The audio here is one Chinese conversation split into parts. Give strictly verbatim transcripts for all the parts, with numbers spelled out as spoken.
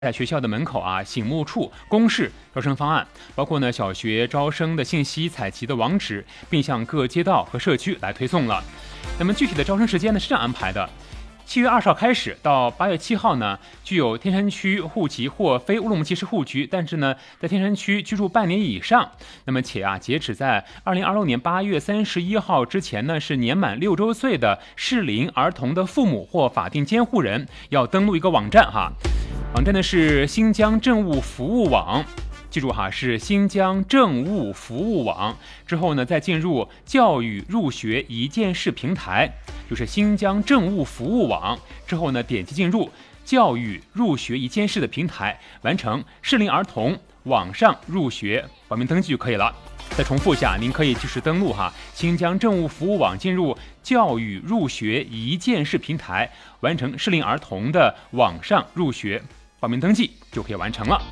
在学校的门口啊、醒目处公示招生方案，包括呢小学招生的信息采集的网址，并向各街道和社区来推送了。那么具体的招生时间呢是这样安排的：七月二十号开始到八月七号呢，具有天山区户籍或非乌鲁木齐市户籍，但是呢在天山区居住半年以上，那么且啊截止在二零二六年八月三十一号之前呢，是年满六周岁的适龄儿童的父母或法定监护人，要登录一个网站哈。网站呢是新疆政务服务网，记住哈，是新疆政务服务网。之后呢，再进入教育入学一键式平台，就是新疆政务服务网。之后呢，点击进入教育入学一键式的平台，完成适龄儿童网上入学报名登记就可以了。再重复一下，您可以就是登录哈新疆政务服务网，进入教育入学一键式平台，完成适龄儿童的网上入学报名登记就可以完成了。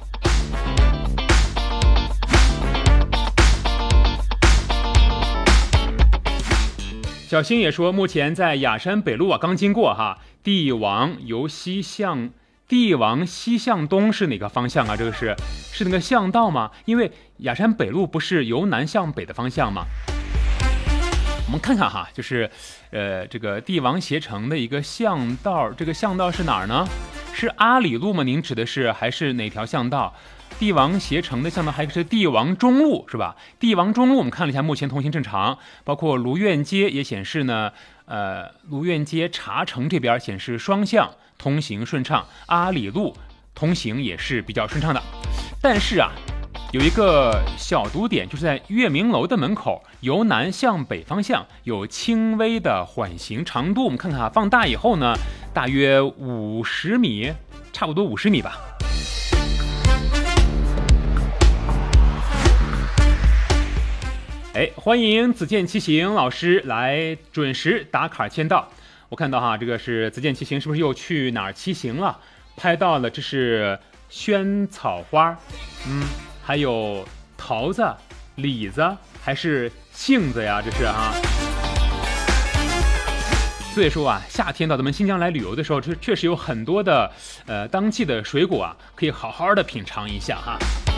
小新也说，目前在雅山北路啊，刚经过哈，帝王由西向帝王西向东是哪个方向啊？这个是是那个巷道吗？因为雅山北路不是由南向北的方向吗？我们看看哈，就是呃这个帝王携程的一个巷道，这个巷道是哪儿呢？是阿里路吗？您指的是还是哪条巷道？帝王携程的巷道还是帝王中路是吧？帝王中路我们看了一下，目前通行正常，包括卢苑街也显示呢，呃，卢苑街茶城这边显示双向通行顺畅，阿里路通行也是比较顺畅的。但是啊，有一个小堵点，就是在月明楼的门口，由南向北方向有轻微的缓行长度，我们看看啊，放大以后呢，大约五十米，差不多五十米吧。哎，欢迎子健骑行老师来准时打卡签到。我看到哈，这个是子健骑行，是不是又去哪儿骑行了？拍到了，这是萱草花，嗯，还有桃子、李子，还是杏子呀？这是哈。所以说啊，夏天到咱们新疆来旅游的时候，这确实有很多的呃当季的水果啊，可以好好的品尝一下哈。